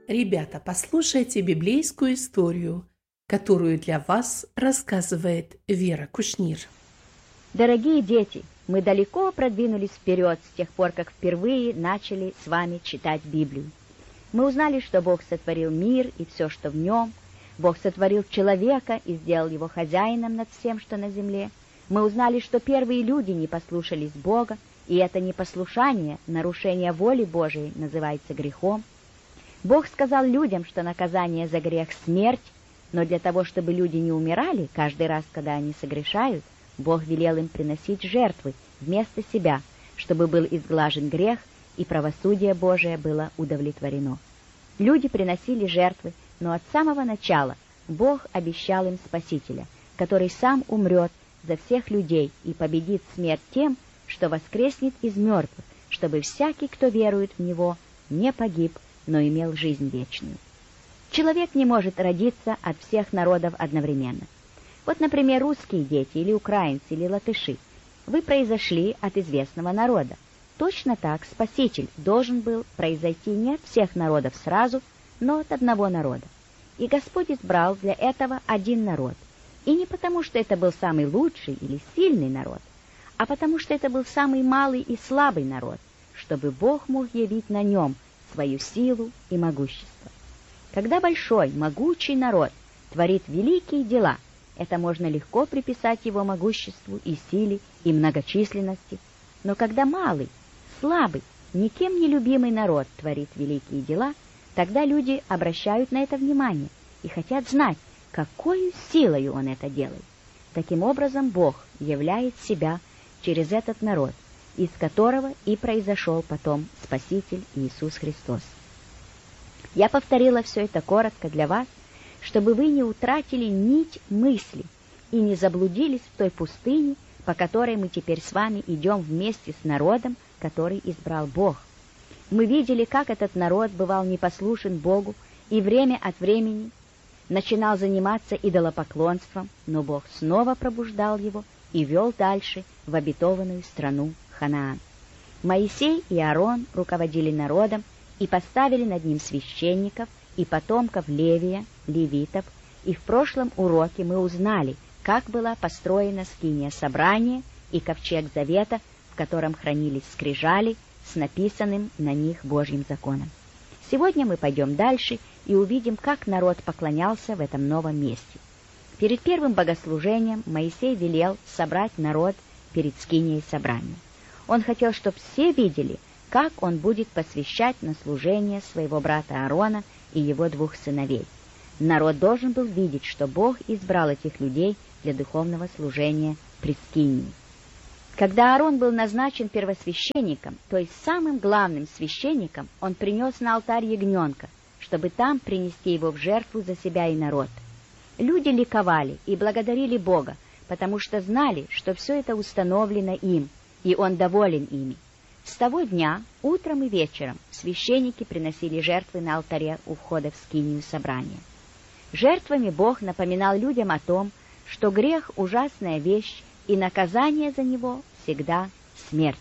Ребята, послушайте библейскую историю, которую для вас рассказывает Вера Кушнир. Дорогие дети, мы далеко продвинулись вперед с тех пор, как впервые начали с вами читать Библию. Мы узнали, что Бог сотворил мир и все, что в нем. Бог сотворил человека и сделал его хозяином над всем, что на земле. Мы узнали, что первые люди не послушались Бога, и это непослушание, нарушение воли Божией, называется грехом. Бог сказал людям, что наказание за грех — смерть, но для того, чтобы люди не умирали каждый раз, когда они согрешают, Бог велел им приносить жертвы вместо себя, чтобы был изглажен грех, и правосудие Божие было удовлетворено. Люди приносили жертвы, но от самого начала Бог обещал им Спасителя, который сам умрет за всех людей и победит смерть тем, что воскреснет из мертвых, чтобы всякий, кто верует в Него, не погиб, но имел жизнь вечную. Человек не может родиться от всех народов одновременно. Вот, например, русские дети, или украинцы, или латыши. Вы произошли от известного народа. Точно так Спаситель должен был произойти не от всех народов сразу, но от одного народа. И Господь избрал для этого один народ. И не потому, что это был самый лучший или сильный народ, а потому, что это был самый малый и слабый народ, чтобы Бог мог явить на нем свою силу и могущество. Когда большой, могучий народ творит великие дела, это можно легко приписать его могуществу и силе, и многочисленности. Но когда малый, слабый, никем не любимый народ творит великие дела, тогда люди обращают на это внимание и хотят знать, какой силой он это делает. Таким образом, Бог являет себя через этот народ, из которого и произошел потом Спаситель Иисус Христос. Я повторила все это коротко для вас, чтобы вы не утратили нить мысли и не заблудились в той пустыне, по которой мы теперь с вами идем вместе с народом, который избрал Бог. Мы видели, как этот народ бывал непослушен Богу и время от времени начинал заниматься идолопоклонством, но Бог снова пробуждал его и вел дальше в обетованную страну Ханаан. Моисей и Аарон руководили народом и поставили над ним священников и потомков Левия, левитов, и в прошлом уроке мы узнали, как была построена скиния собрания и ковчег завета, в котором хранились скрижали с написанным на них Божьим законом. Сегодня мы пойдем дальше и увидим, как народ поклонялся в этом новом месте. Перед первым богослужением Моисей велел собрать народ перед скинией собрания. Он хотел, чтобы все видели, как он будет посвящать на служение своего брата Аарона и его двух сыновей. Народ должен был видеть, что Бог избрал этих людей для духовного служения при скинии. Когда Аарон был назначен первосвященником, то есть самым главным священником, он принес на алтарь ягненка, чтобы там принести его в жертву за себя и народ. Люди ликовали и благодарили Бога, потому что знали, что все это установлено им, и Он доволен ими. С того дня, утром и вечером, священники приносили жертвы на алтаре у входа в скинию собрания. Жертвами Бог напоминал людям о том, что грех – ужасная вещь, и наказание за него всегда смерть.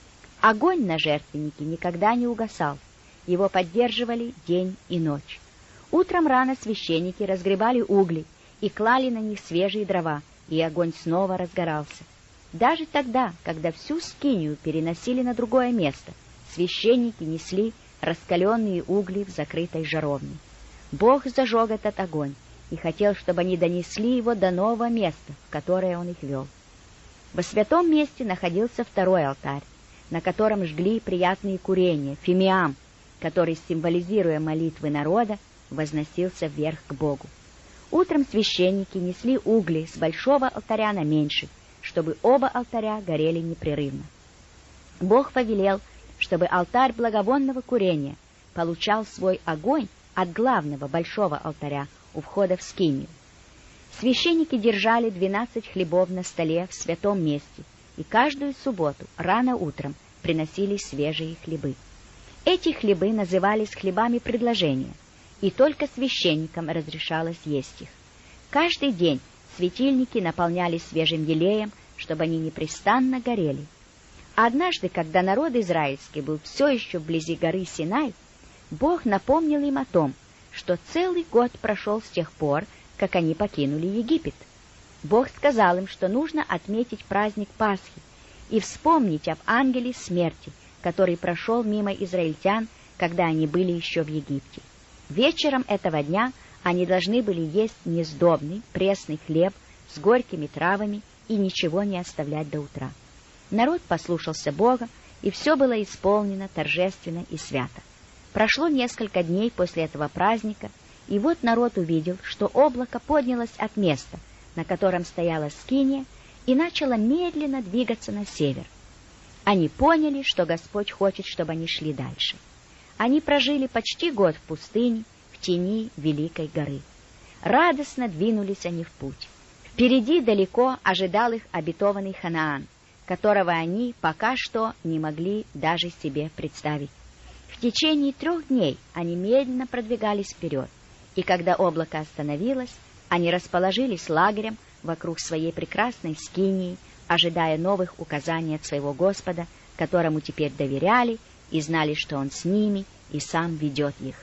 Огонь на жертвеннике никогда не угасал, его поддерживали день и ночь. Утром рано священники разгребали угли и клали на них свежие дрова, и огонь снова разгорался. Даже тогда, когда всю скинию переносили на другое место, священники несли раскаленные угли в закрытой жаровне. Бог зажег этот огонь и хотел, чтобы они донесли его до нового места, в которое он их вел. Во святом месте находился второй алтарь, на котором жгли приятные курения, фимиам, который, символизируя молитвы народа, возносился вверх к Богу. Утром священники несли угли с большого алтаря на меньший, чтобы оба алтаря горели непрерывно. Бог повелел, чтобы алтарь благовонного курения получал свой огонь от главного большого алтаря у входа в скинию. Священники держали 12 хлебов на столе в святом месте, и каждую субботу рано утром приносили свежие хлебы. Эти хлебы назывались хлебами предложения, и только священникам разрешалось есть их. Каждый день светильники наполнялись свежим елеем, чтобы они непрестанно горели. Однажды, когда народ израильский был все еще вблизи горы Синай, Бог напомнил им о том, что целый год прошел с тех пор, как они покинули Египет. Бог сказал им, что нужно отметить праздник Пасхи и вспомнить об ангеле смерти, который прошел мимо израильтян, когда они были еще в Египте. Вечером этого дня они должны были есть несдобный, пресный хлеб с горькими травами и ничего не оставлять до утра. Народ послушался Бога, и все было исполнено торжественно и свято. Прошло несколько дней после этого праздника, и вот народ увидел, что облако поднялось от места, на котором стояла скиния, и начало медленно двигаться на север. Они поняли, что Господь хочет, чтобы они шли дальше. Они прожили почти год в пустыне, в тени Великой горы. Радостно двинулись они в путь. Впереди далеко ожидал их обетованный Ханаан, которого они пока что не могли даже себе представить. В течение 3 дней они медленно продвигались вперед, и когда облако остановилось, они расположились лагерем вокруг своей прекрасной скинии, ожидая новых указаний от своего Господа, которому теперь доверяли и знали, что Он с ними и сам ведет их.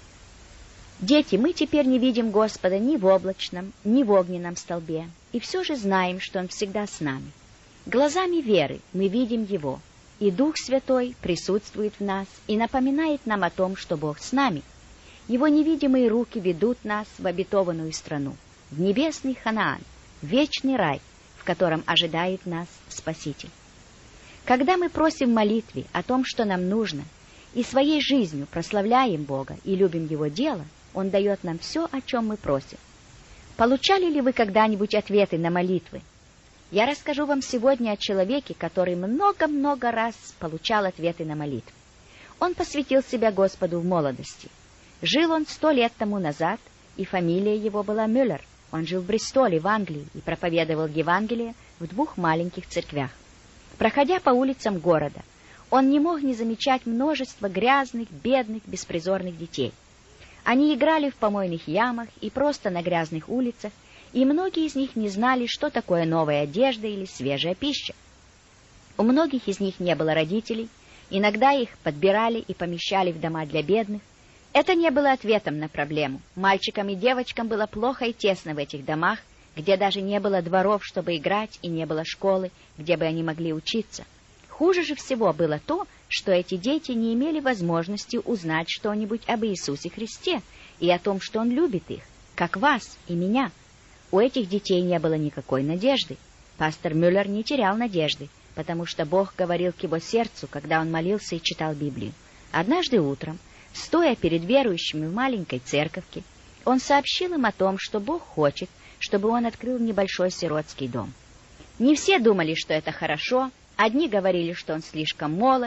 Дети, мы теперь не видим Господа ни в облачном, ни в огненном столбе, и все же знаем, что Он всегда с нами. Глазами веры мы видим Его, и Дух Святой присутствует в нас и напоминает нам о том, что Бог с нами. Его невидимые руки ведут нас в обетованную страну, в небесный Ханаан, в вечный рай, в котором ожидает нас Спаситель. Когда мы просим в молитве о том, что нам нужно, и своей жизнью прославляем Бога и любим Его дело, Он дает нам все, о чем мы просим. Получали ли вы когда-нибудь ответы на молитвы? Я расскажу вам сегодня о человеке, который много-много раз получал ответы на молитвы. Он посвятил себя Господу в молодости. Жил он 100 лет тому назад, и фамилия его была Мюллер. Он жил в Бристоле, в Англии, и проповедовал Евангелие в 2 маленьких церквях. Проходя по улицам города, он не мог не замечать множество грязных, бедных, беспризорных детей. Они играли в помойных ямах и просто на грязных улицах, и многие из них не знали, что такое новая одежда или свежая пища. У многих из них не было родителей, иногда их подбирали и помещали в дома для бедных. Это не было ответом на проблему. Мальчикам и девочкам было плохо и тесно в этих домах, где даже не было дворов, чтобы играть, и не было школы, где бы они могли учиться. Хуже же всего было то, что эти дети не имели возможности узнать что-нибудь об Иисусе Христе и о том, что Он любит их, как вас и меня. У этих детей не было никакой надежды. Пастор Мюллер не терял надежды, потому что Бог говорил к его сердцу, когда он молился и читал Библию. Однажды утром, стоя перед верующими в маленькой церковке, он сообщил им о том, что Бог хочет, чтобы он открыл небольшой сиротский дом. Не все думали, что это хорошо. Одни говорили, что он слишком молод,